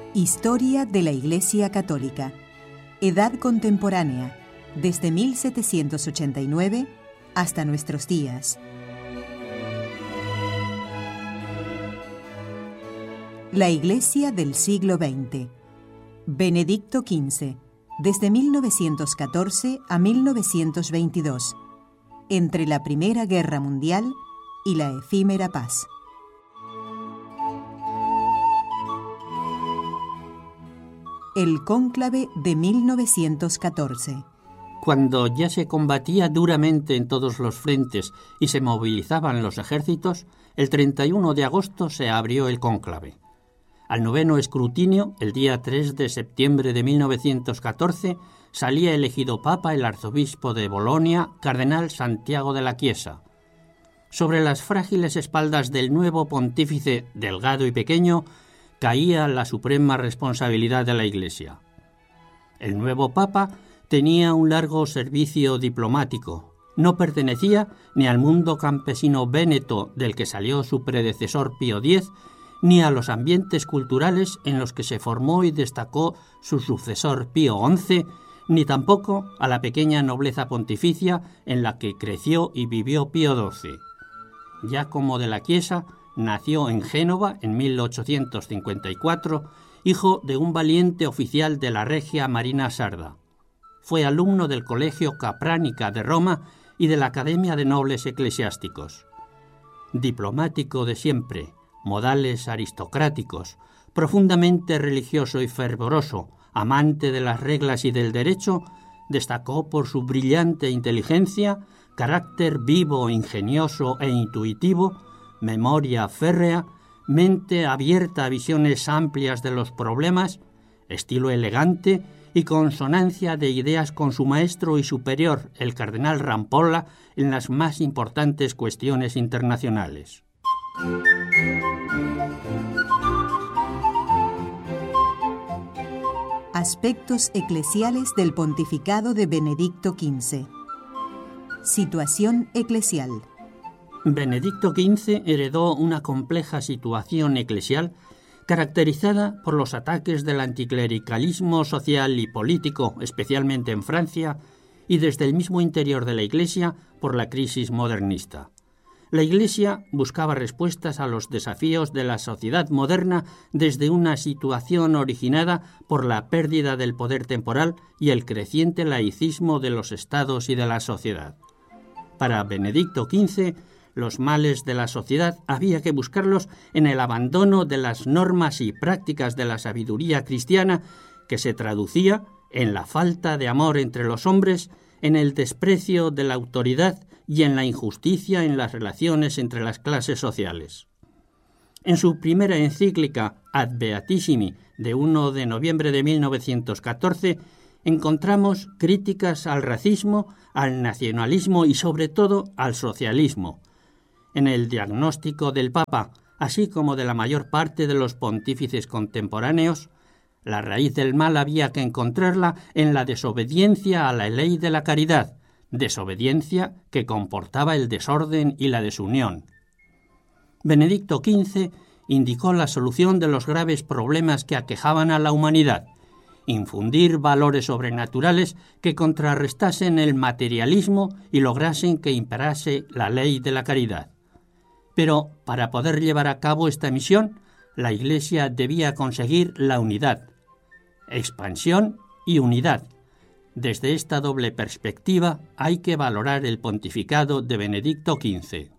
Historia de la Iglesia Católica. Edad contemporánea, desde 1789 hasta nuestros días. La Iglesia del siglo XX. Benedicto XV, desde 1914 a 1922, entre la Primera Guerra Mundial y la efímera paz. El cónclave de 1914. Cuando ya se combatía duramente en todos los frentes y se movilizaban los ejércitos, el 31 de agosto se abrió el cónclave. Al noveno escrutinio, el día 3 de septiembre de 1914, salía elegido papa el arzobispo de Bolonia, cardenal Santiago de la Chiesa. Sobre las frágiles espaldas del nuevo pontífice, delgado y pequeño, caía la suprema responsabilidad de la Iglesia. El nuevo papa tenía un largo servicio diplomático. No pertenecía ni al mundo campesino véneto del que salió su predecesor Pío X, ni a los ambientes culturales en los que se formó y destacó su sucesor Pío XI, ni tampoco a la pequeña nobleza pontificia en la que creció y vivió Pío XII. Giacomo de la Chiesa nació en Génova en 1854, hijo de un valiente oficial de la Regia Marina Sarda. Fue alumno del Colegio Capranica de Roma y de la Academia de Nobles Eclesiásticos. Diplomático de siempre, modales aristocráticos, profundamente religioso y fervoroso, amante de las reglas y del derecho, destacó por su brillante inteligencia, carácter vivo, ingenioso e intuitivo, memoria férrea, mente abierta a visiones amplias de los problemas, estilo elegante y consonancia de ideas con su maestro y superior, el cardenal Rampolla, en las más importantes cuestiones internacionales. Aspectos eclesiales del pontificado de Benedicto XV. Situación eclesial. Benedicto XV heredó una compleja situación eclesial caracterizada por los ataques del anticlericalismo social y político, especialmente en Francia, y desde el mismo interior de la Iglesia por la crisis modernista. La Iglesia buscaba respuestas a los desafíos de la sociedad moderna desde una situación originada por la pérdida del poder temporal y el creciente laicismo de los estados y de la sociedad. Para Benedicto XV, los males de la sociedad había que buscarlos en el abandono de las normas y prácticas de la sabiduría cristiana, que se traducía en la falta de amor entre los hombres, en el desprecio de la autoridad y en la injusticia en las relaciones entre las clases sociales. En su primera encíclica Ad Beatissimi, de 1 de noviembre de 1914, encontramos críticas al racismo, al nacionalismo y sobre todo al socialismo. En el diagnóstico del Papa, así como de la mayor parte de los pontífices contemporáneos, la raíz del mal había que encontrarla en la desobediencia a la ley de la caridad, desobediencia que comportaba el desorden y la desunión. Benedicto XV indicó la solución de los graves problemas que aquejaban a la humanidad: infundir valores sobrenaturales que contrarrestasen el materialismo y lograsen que imperase la ley de la caridad. Pero para poder llevar a cabo esta misión, la Iglesia debía conseguir la unidad, expansión y unidad. Desde esta doble perspectiva hay que valorar el pontificado de Benedicto XV.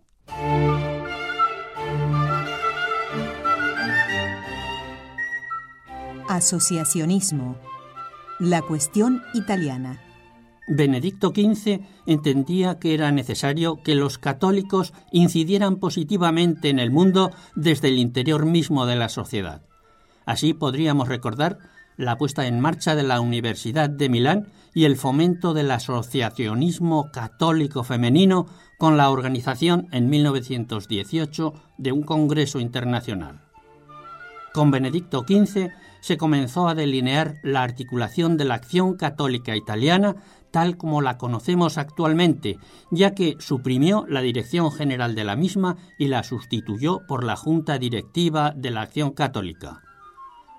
Asociacionismo. La cuestión italiana. Benedicto XV entendía que era necesario que los católicos incidieran positivamente en el mundo desde el interior mismo de la sociedad. Así podríamos recordar la puesta en marcha de la Universidad de Milán y el fomento del asociacionismo católico femenino con la organización en 1918 de un congreso internacional. Con Benedicto XV se comenzó a delinear la articulación de la acción católica italiana tal como la conocemos actualmente, ya que suprimió la dirección general de la misma y la sustituyó por la Junta Directiva de la Acción Católica.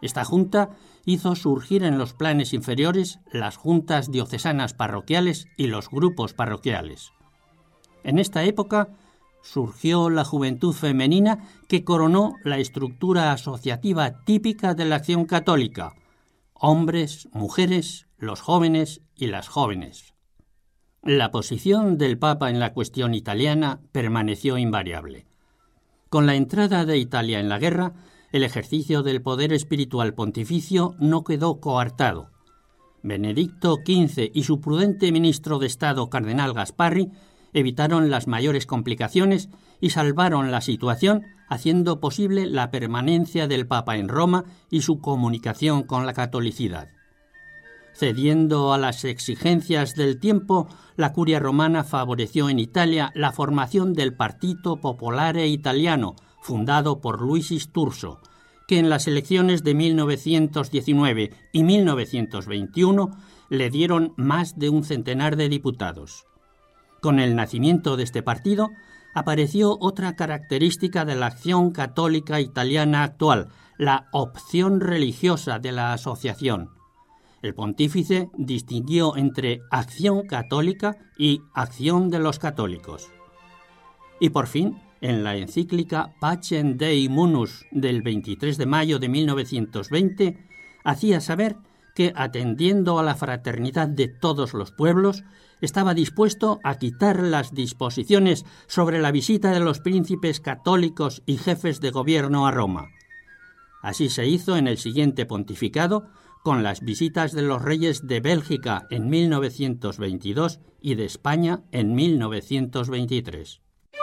Esta junta hizo surgir en los planes inferiores las juntas diocesanas parroquiales y los grupos parroquiales. En esta época surgió la juventud femenina que coronó la estructura asociativa típica de la acción católica: hombres, mujeres, los jóvenes y las jóvenes. La posición del Papa en la cuestión italiana permaneció invariable. Con la entrada de Italia en la guerra, el ejercicio del poder espiritual pontificio no quedó coartado. Benedicto XV y su prudente ministro de Estado, cardenal Gasparri, evitaron las mayores complicaciones y salvaron la situación, haciendo posible la permanencia del Papa en Roma y su comunicación con la catolicidad. Cediendo a las exigencias del tiempo, la curia romana favoreció en Italia la formación del Partito Popolare Italiano, fundado por Luigi Sturzo, que en las elecciones de 1919 y 1921 le dieron más de un centenar de diputados. Con el nacimiento de este partido apareció otra característica de la acción católica italiana actual, la opción religiosa de la asociación. El pontífice distinguió entre acción católica y acción de los católicos. Y por fin, en la encíclica Pacem Dei Munus del 23 de mayo de 1920, hacía saber que, atendiendo a la fraternidad de todos los pueblos, estaba dispuesto a quitar las disposiciones sobre la visita de los príncipes católicos y jefes de gobierno a Roma. Así se hizo en el siguiente pontificado, con las visitas de los reyes de Bélgica en 1922 y de España en 1923.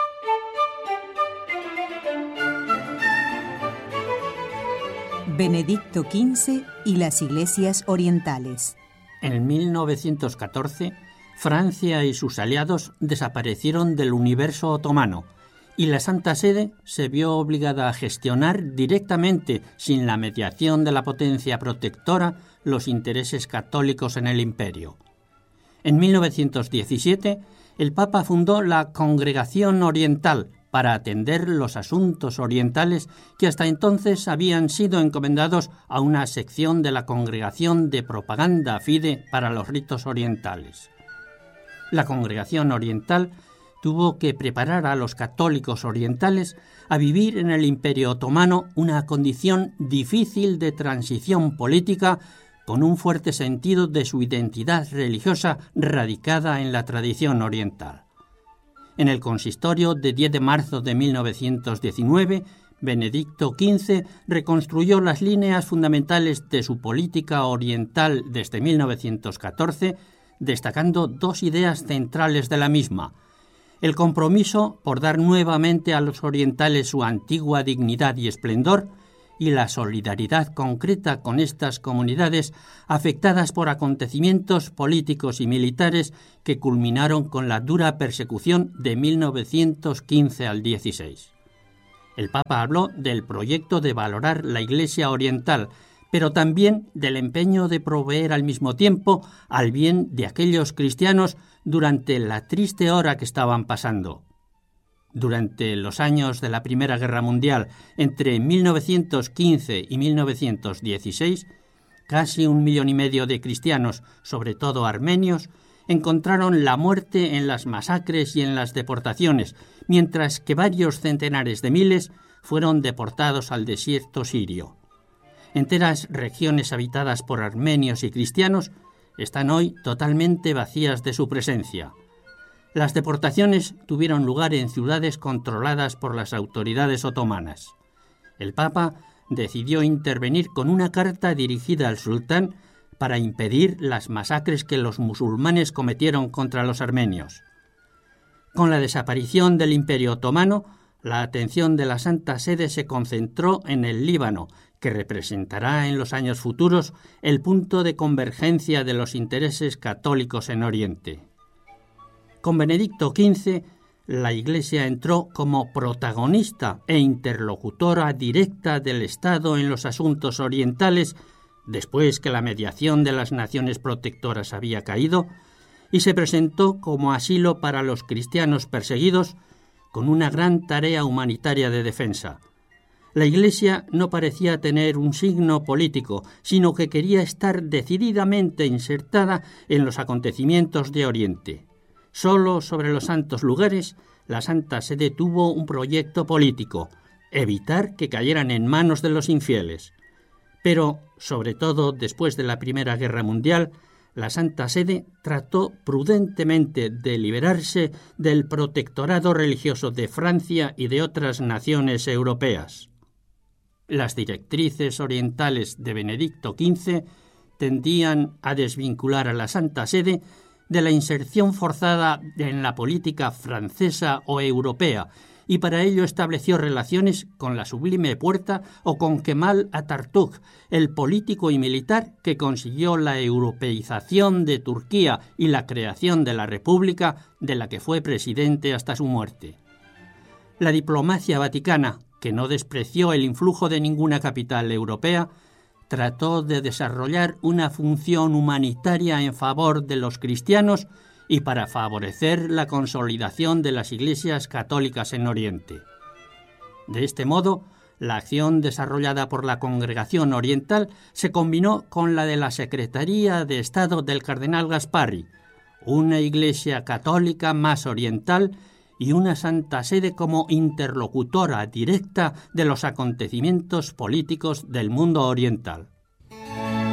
Benedicto XV y las iglesias orientales. En 1914, Francia y sus aliados desaparecieron del universo otomano y la Santa Sede se vio obligada a gestionar directamente, sin la mediación de la potencia protectora, los intereses católicos en el imperio. En 1917, el Papa fundó la Congregación Oriental para atender los asuntos orientales que hasta entonces habían sido encomendados a una sección de la Congregación de Propaganda Fide para los ritos orientales. La Congregación Oriental tuvo que preparar a los católicos orientales a vivir en el Imperio Otomano una condición difícil de transición política, con un fuerte sentido de su identidad religiosa radicada en la tradición oriental. En el consistorio de 10 de marzo de 1919, Benedicto XV reconstruyó las líneas fundamentales de su política oriental desde 1914, destacando dos ideas centrales de la misma: el compromiso por dar nuevamente a los orientales su antigua dignidad y esplendor, y la solidaridad concreta con estas comunidades afectadas por acontecimientos políticos y militares que culminaron con la dura persecución de 1915 al 16. El Papa habló del proyecto de valorar la Iglesia oriental, pero también del empeño de proveer al mismo tiempo al bien de aquellos cristianos durante la triste hora que estaban pasando. Durante los años de la Primera Guerra Mundial, entre 1915 y 1916, casi 1,5 millones de cristianos, sobre todo armenios, encontraron la muerte en las masacres y en las deportaciones, mientras que varios centenares de miles fueron deportados al desierto sirio. Enteras regiones habitadas por armenios y cristianos están hoy totalmente vacías de su presencia. Las deportaciones tuvieron lugar en ciudades controladas por las autoridades otomanas. El Papa decidió intervenir con una carta dirigida al sultán para impedir las masacres que los musulmanes cometieron contra los armenios. Con la desaparición del Imperio Otomano, la atención de la Santa Sede se concentró en el Líbano, que representará en los años futuros el punto de convergencia de los intereses católicos en Oriente. Con Benedicto XV, la Iglesia entró como protagonista e interlocutora directa del Estado en los asuntos orientales, después que la mediación de las naciones protectoras había caído, y se presentó como asilo para los cristianos perseguidos, con una gran tarea humanitaria de defensa. La Iglesia no parecía tener un signo político, sino que quería estar decididamente insertada en los acontecimientos de Oriente. Solo sobre los santos lugares, la Santa Sede tuvo un proyecto político: evitar que cayeran en manos de los infieles. Pero, sobre todo después de la Primera Guerra Mundial, la Santa Sede trató prudentemente de liberarse del protectorado religioso de Francia y de otras naciones europeas. Las directrices orientales de Benedicto XV tendían a desvincular a la Santa Sede de la inserción forzada en la política francesa o europea, y para ello estableció relaciones con la Sublime Puerta o con Kemal Atatürk, el político y militar que consiguió la europeización de Turquía y la creación de la República, de la que fue presidente hasta su muerte. La diplomacia vaticana, que no despreció el influjo de ninguna capital europea, trató de desarrollar una función humanitaria en favor de los cristianos y para favorecer la consolidación de las iglesias católicas en Oriente. De este modo, la acción desarrollada por la Congregación Oriental se combinó con la de la Secretaría de Estado del cardenal Gasparri, una iglesia católica más oriental y una Santa Sede como interlocutora directa de los acontecimientos políticos del mundo oriental.